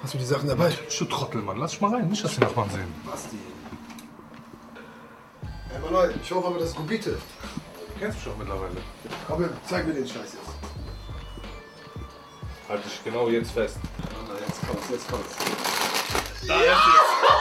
Hast du die Sachen dabei? Du Trottel, Mann. Lass dich mal rein. Nicht, dass die Nachbarn sehen. Basti. Hey, Mann, ich hoffe aber, das ist Gubite. Du kennst mich doch mittlerweile. Komm, zeig mir den Scheiß jetzt. Halt dich genau jetzt fest. Jetzt kommt's. Da ist es.